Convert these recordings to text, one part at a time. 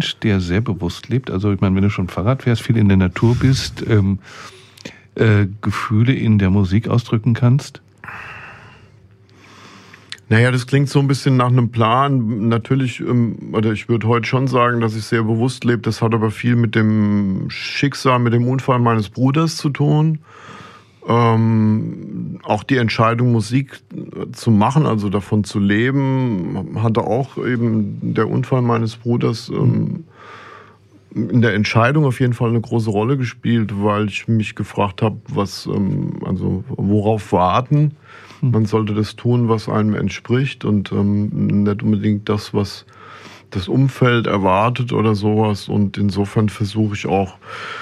Mensch, der sehr bewusst lebt? Also ich meine, wenn du schon Fahrrad fährst, viel in der Natur bist, Gefühle in der Musik ausdrücken kannst? Naja, das klingt so ein bisschen nach einem Plan. Natürlich, oder ich würde heute schon sagen, dass ich sehr bewusst lebe. Das hat aber viel mit dem Schicksal, mit dem Unfall meines Bruders zu tun. Auch die Entscheidung, Musik zu machen, also davon zu leben, hatte auch eben der Unfall meines Bruders in der Entscheidung auf jeden Fall eine große Rolle gespielt, weil ich mich gefragt habe, worauf warten. Man sollte das tun, was einem entspricht und nicht unbedingt das, was das Umfeld erwartet oder sowas. Und insofern versuche ich auch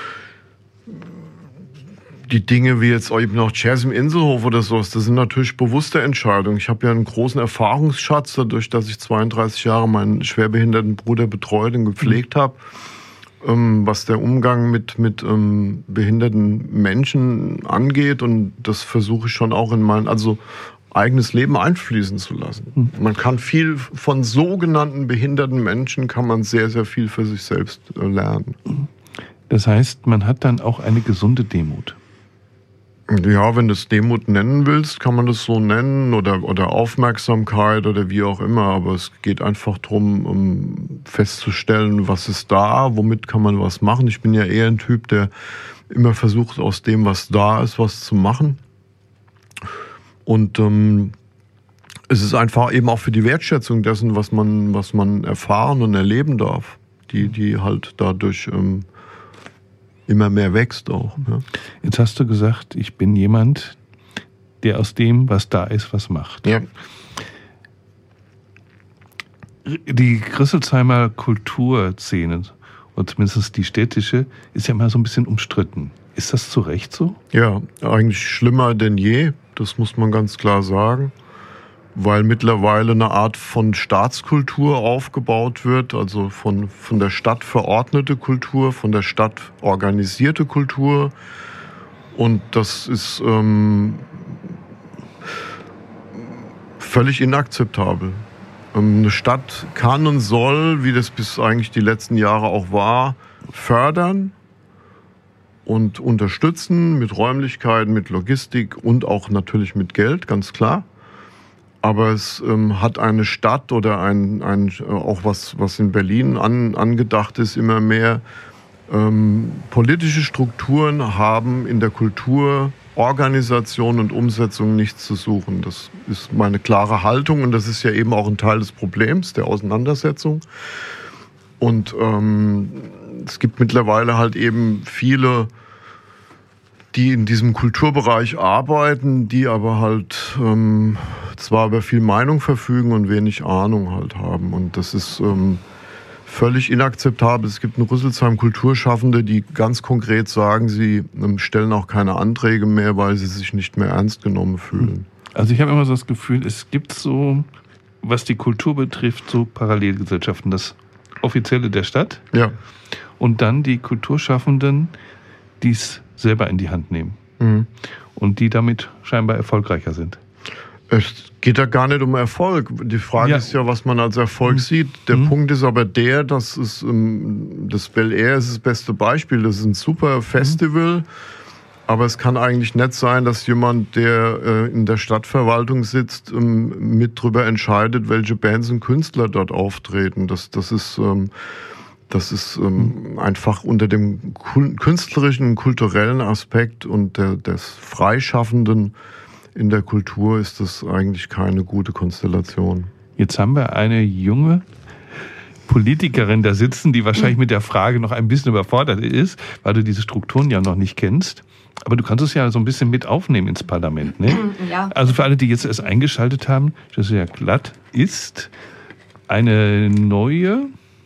die Dinge wie jetzt eben noch Jazz im Inselhof oder sowas, das sind natürlich bewusste Entscheidungen. Ich habe ja einen großen Erfahrungsschatz, dadurch, dass ich 32 Jahre meinen schwerbehinderten Bruder betreut und gepflegt habe. Was der Umgang mit behinderten Menschen angeht. Und das versuche ich schon auch in mein eigenes Leben einfließen zu lassen. Man kann viel von sogenannten behinderten Menschen, kann man sehr, sehr viel für sich selbst lernen. Das heißt, man hat dann auch eine gesunde Demut. Ja, wenn du es Demut nennen willst, kann man das so nennen oder Aufmerksamkeit oder wie auch immer. Aber es geht einfach darum, festzustellen, was ist da, womit kann man was machen. Ich bin ja eher ein Typ, der immer versucht, aus dem, was da ist, was zu machen. Und es ist einfach eben auch für die Wertschätzung dessen, was man erfahren und erleben darf, die halt dadurch immer mehr wächst auch. Ja. Jetzt hast du gesagt, ich bin jemand, der aus dem, was da ist, was macht. Ja. Die Rüsselsheimer Kulturszene, oder zumindest die städtische, ist ja mal so ein bisschen umstritten. Ist das zu Recht so? Ja, eigentlich schlimmer denn je, das muss man ganz klar sagen. Weil mittlerweile eine Art von Staatskultur aufgebaut wird, also von der Stadt verordnete Kultur, von der Stadt organisierte Kultur. Und das ist völlig inakzeptabel. Eine Stadt kann und soll, wie das bis eigentlich die letzten Jahre auch war, fördern und unterstützen mit Räumlichkeiten, mit Logistik und auch natürlich mit Geld, ganz klar. Aber es hat eine Stadt oder auch was in Berlin angedacht ist, immer mehr politische Strukturen haben in der Kultur, Organisation und Umsetzung nichts zu suchen. Das ist meine klare Haltung und das ist ja eben auch ein Teil des Problems, der Auseinandersetzung. Und es gibt mittlerweile halt eben viele, die in diesem Kulturbereich arbeiten, die aber halt zwar über viel Meinung verfügen und wenig Ahnung halt haben. Und das ist völlig inakzeptabel. Es gibt in Rüsselsheim Kulturschaffende, die ganz konkret sagen, sie stellen auch keine Anträge mehr, weil sie sich nicht mehr ernst genommen fühlen. Also ich habe immer so das Gefühl, es gibt so, was die Kultur betrifft, so Parallelgesellschaften. Das Offizielle der Stadt und dann die Kulturschaffenden, die es selber in die Hand nehmen. Und die damit scheinbar erfolgreicher sind. Es geht ja gar nicht um Erfolg. Die Frage ist ja, was man als Erfolg sieht. Der Punkt ist aber das Bel Air ist das beste Beispiel. Das ist ein super Festival. Aber es kann eigentlich nicht sein, dass jemand, der in der Stadtverwaltung sitzt, mit drüber entscheidet, welche Bands und Künstler dort auftreten. Das ist einfach unter dem künstlerischen, kulturellen Aspekt und des Freischaffenden in der Kultur ist das eigentlich keine gute Konstellation. Jetzt haben wir eine junge Politikerin da sitzen, die wahrscheinlich mit der Frage noch ein bisschen überfordert ist, weil du diese Strukturen ja noch nicht kennst. Aber du kannst es ja so ein bisschen mit aufnehmen ins Parlament, ne? Ja. Also für alle, die jetzt erst eingeschaltet haben, Josia Klatt ist eine neue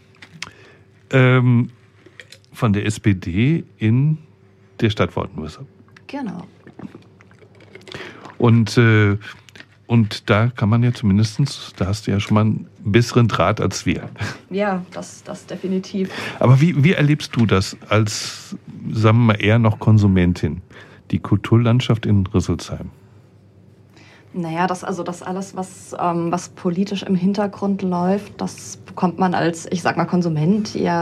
von der SPD in der Stadt Woltenwöser. Genau. Und da kann man ja zumindest, da hast du ja schon mal einen besseren Draht als wir. Ja, das definitiv. Aber wie erlebst du das als, sagen wir mal, eher noch Konsumentin, die Kulturlandschaft in Rüsselsheim? Naja, das alles, was politisch im Hintergrund läuft, das bekommt man als, ich sag mal, Konsument ja